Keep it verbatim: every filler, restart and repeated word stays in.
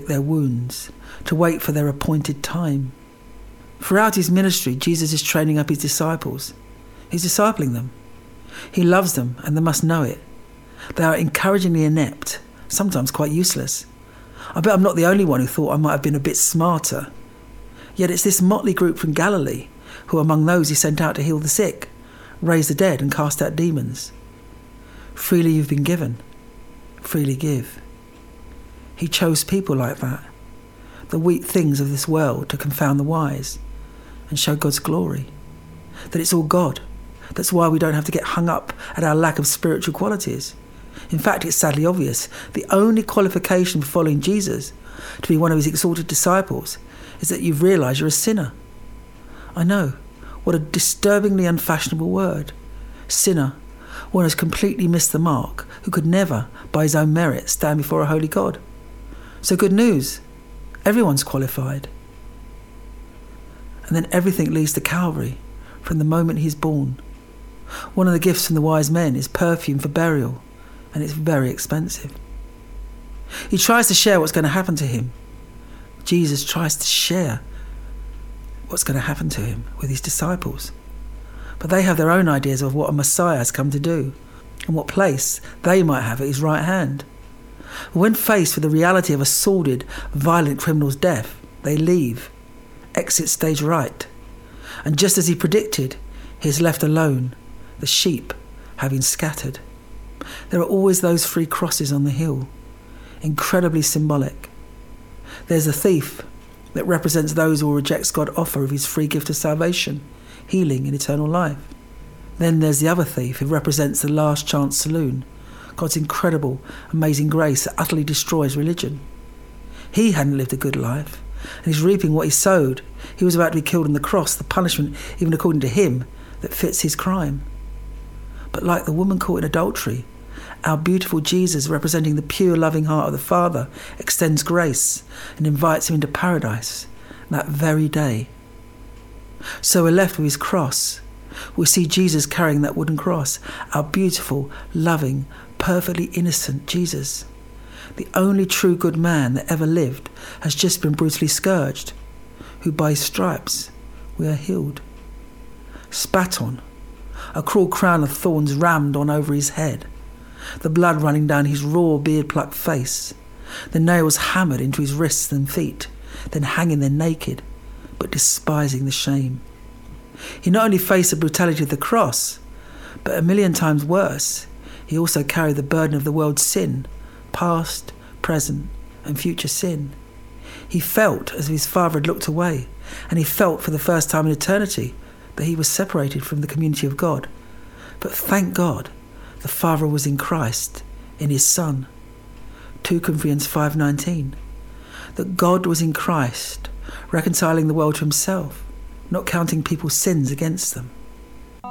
their wounds, to wait for their appointed time. Throughout his ministry, Jesus is training up his disciples. He's discipling them. He loves them, and they must know it. They are encouragingly inept, sometimes quite useless. I bet I'm not the only one who thought I might have been a bit smarter. Yet it's this motley group from Galilee who are among those he sent out to heal the sick, raise the dead, and cast out demons. Freely you've been given, freely give. He chose people like that, the weak things of this world, to confound the wise and show God's glory. That it's all God. That's why we don't have to get hung up at our lack of spiritual qualities. In fact, it's sadly obvious. The only qualification for following Jesus, to be one of his exalted disciples, is that you've realised you're a sinner. I know, what a disturbingly unfashionable word. Sinner, one who's completely missed the mark, who could never, by his own merit, stand before a holy God. So good news, everyone's qualified. And then everything leads to Calvary from the moment he's born. One of the gifts from the wise men is perfume for burial, and it's very expensive. He tries to share what's going to happen to him. Jesus tries to share what's going to happen to him with his disciples. But they have their own ideas of what a Messiah has come to do and what place they might have at his right hand. When faced with the reality of a sordid, violent criminal's death, they leave, exit stage right. And just as he predicted, he is left alone, the sheep having scattered. There are always those three crosses on the hill, incredibly symbolic. There's a thief that represents those who reject God's offer of his free gift of salvation, healing and eternal life. Then there's the other thief who represents the last chance saloon, God's incredible, amazing grace that utterly destroys religion. He hadn't lived a good life, and he's reaping what he sowed. He was about to be killed on the cross, the punishment, even according to him, that fits his crime. But like the woman caught in adultery, our beautiful Jesus, representing the pure, loving heart of the Father, extends grace and invites him into paradise that very day. So we're left with his cross. We see Jesus carrying that wooden cross, our beautiful, loving, perfectly innocent Jesus. The only true good man that ever lived has just been brutally scourged, who by his stripes we are healed. Spat on, a cruel crown of thorns rammed on over his head, the blood running down his raw beard-plucked face, the nails hammered into his wrists and feet, then hanging there naked, but despising the shame. He not only faced the brutality of the cross, but a million times worse, he also carried the burden of the world's sin, past, present, and future sin. He felt as if his Father had looked away, and he felt for the first time in eternity that he was separated from the community of God. But thank God, the Father was in Christ, in his Son. Second Corinthians five nineteen. That God was in Christ, reconciling the world to himself, not counting people's sins against them.